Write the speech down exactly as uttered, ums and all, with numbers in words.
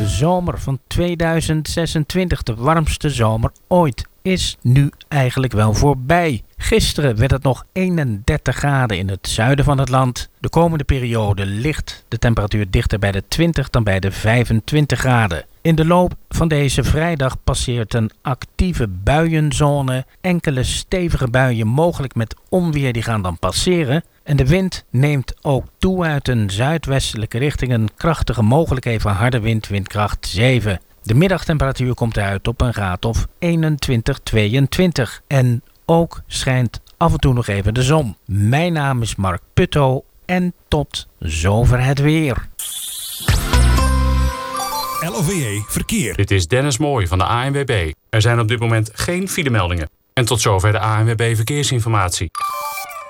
De zomer van tweeduizend zesentwintig, de warmste zomer ooit, is nu eigenlijk wel voorbij. Gisteren werd het nog eenendertig graden in het zuiden van het land. De komende periode ligt de temperatuur dichter bij de twintig dan bij de vijfentwintig graden. In de loop van deze vrijdag passeert een actieve buienzone. Enkele stevige buien, mogelijk met onweer, die gaan dan passeren. En de wind neemt ook toe uit een zuidwestelijke richting. Een krachtige, mogelijk even harde wind, windkracht zeven. De middagtemperatuur komt uit op een graad of eenentwintig, tweeëntwintig. En ook schijnt af en toe nog even de zon. Mijn naam is Mark Putto en tot zover het weer. L O V E Verkeer. Dit is Dennis Mooij van de A N W B. Er zijn op dit moment geen filemeldingen. En tot zover de A N W B Verkeersinformatie.